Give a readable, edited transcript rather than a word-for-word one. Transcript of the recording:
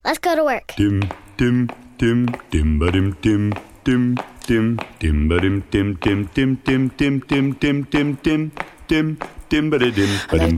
Let's go to work. Dim, dim, dim, dim, ba-dim, dim, dim, dim, dim, ba-dim, dim, dim, dim, dim, dim, dim, dim, dim, dim, dim, dim, ba-da-dim, ba-dim,